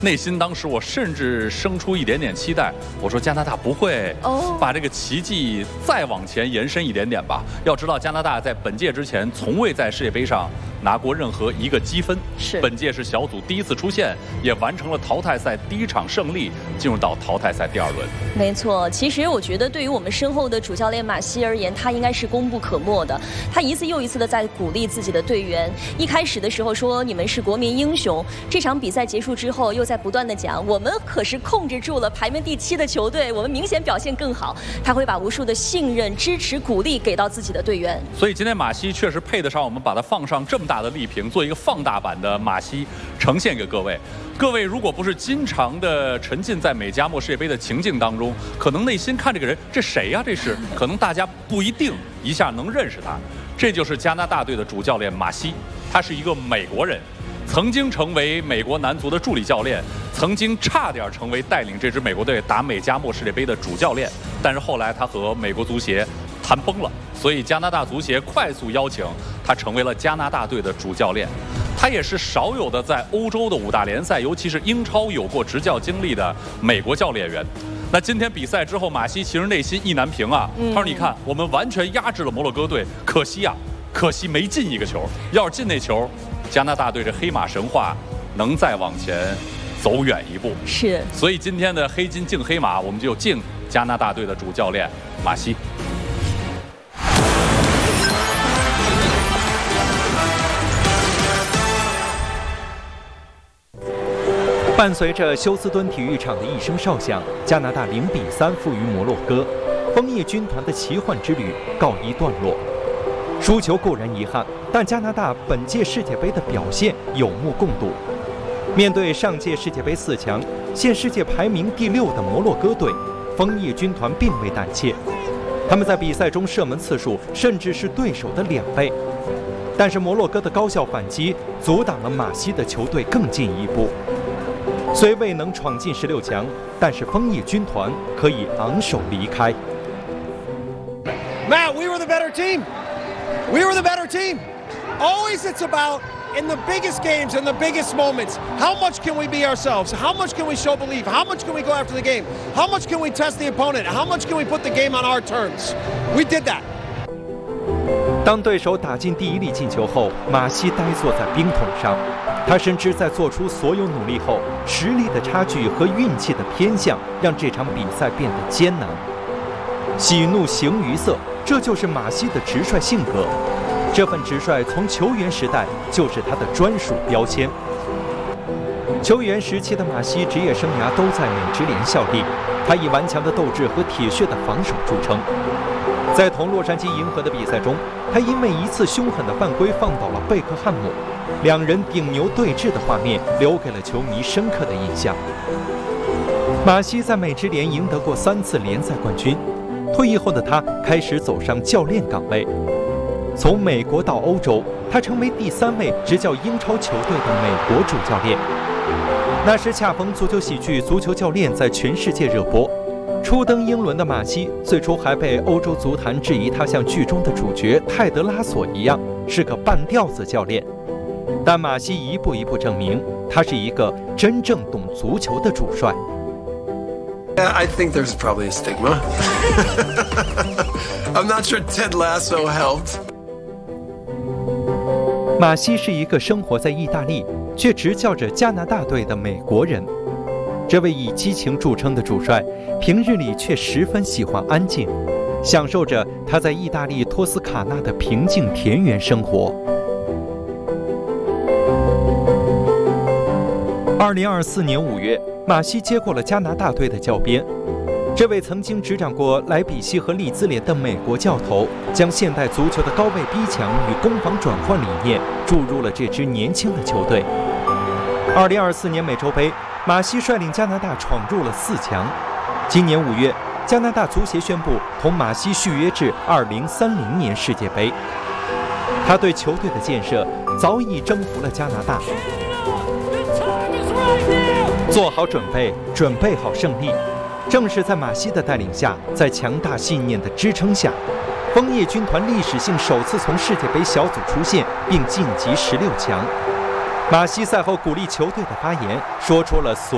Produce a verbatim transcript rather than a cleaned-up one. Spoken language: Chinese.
内心当时我甚至生出一点点期待，我说加拿大不会把这个奇迹再往前延伸一点点吧？要知道加拿大在本届之前从未在世界杯上拿过任何一个积分， 是本届是小组第一次出现，也完成了淘汰赛第一场胜利，进入到淘汰赛第二轮。 没错，其实我觉得对于我们身后的主教练马西而言，他应该是功不可没的。他一次又一次的在鼓励自己的队员，一开始的时候说你们是国民英雄，这场比赛结束之后又在不断的讲，我们可是控制住了排名第七的球队，我们明显表现更好。他会把无数的信任、支持、鼓励给到自己的队员。 所以今天马西确实配得上我们把它放上这么大的力屏，做一个放大版的马西呈现给各位。各位如果不是经常的沉浸在美加墨世界杯的情境当中，可能内心看这个人，这谁呀？这是可能大家不一定一下能认识他。这就是加拿大队的主教练马西，他是一个美国人。曾经成为美国男足的助理教练，曾经差点成为带领这支美国队打美加墨世界杯的主教练，但是后来他和美国足协谈崩了，所以加拿大足协快速邀请他成为了加拿大队的主教练。他也是少有的在欧洲的五大联赛，尤其是英超有过执教经历的美国教练员。那今天比赛之后，马西其实内心意难平啊。他说：“你看，我们完全压制了摩洛哥队，可惜啊，可惜没进一个球。要是进那球，加拿大队这黑马神话能再往前走远一步。” 是。所以今天的黑金敬黑马，我们就敬加拿大队的主教练马西。 伴随着休斯敦体育场的一声哨响，加拿大零比三负于摩洛哥，枫叶军团的奇幻之旅告一段落。输球固然遗憾，但加拿大本届世界杯的表现有目共睹。面对上届世界杯四强、现世界排名第六的摩洛哥队，枫叶军团并未胆怯，他们在比赛中射门次数甚至是对手的两倍。但是摩洛哥的高效反击阻挡了马西的球队更进一步。虽未能闯进十六强，但是枫叶军团可以昂首离开。 Matt, we were the better team. We were the better team. Always it's about, in the biggest games, in the biggest moments, how much can we be ourselves? How much can we show belief? How much can we go after the game? How much can we test the opponent? How much can we put the game on our terms? We did that. 当对手打进第一粒进球后，马西呆坐在冰桶上。他深知，在做出所有努力后，实力的差距和运气的偏向让这场比赛变得艰难。喜怒形于色，这就是马西的直率性格。这份直率从球员时代就是他的专属标签。球员时期的马西职业生涯都在美职联效力，他以顽强的斗志和铁血的防守著称。在同洛杉矶银河的比赛中，他因为一次凶狠的犯规放倒了贝克汉姆，两人顶牛对峙的画面留给了球迷深刻的印象。马西在美职联赢得过三次联赛冠军，退役后的他开始走上教练岗位。从美国到欧洲，他成为第三位执教英超球队的美国主教练。那时恰逢足球喜剧《足球教练》在全世界热播。初登英伦的马西，最初还被欧洲足坛质疑他像剧中的主角泰德拉索一样是个半吊子教练，但马西一步一步证明，他是一个真正懂足球的主帅。 Yeah, I think there's probably a stigma. I'm not sure Ted Lasso helped. 马西是一个生活在意大利却执教着加拿大队的美国人。这位以激情著称的主帅，平日里却十分喜欢安静，享受着他在意大利托斯卡纳的平静田园生活。二零二四年五月，马西接过了加拿大队的教鞭。这位曾经执掌过莱比锡和利兹联的美国教头，将现代足球的高位逼抢与攻防转换理念注入了这支年轻的球队。二零二四年美洲杯，马西率领加拿大闯入了四强。今年五月，加拿大足协宣布同马西续约至二零三零年世界杯。他对球队的建设早已征服了加拿大。做好准备，准备好胜利。正是在马西的带领下，在强大信念的支撑下，枫叶军团历史性首次从世界杯小组出线并晋级十六强。马西赛后鼓励球队的发言，说出了所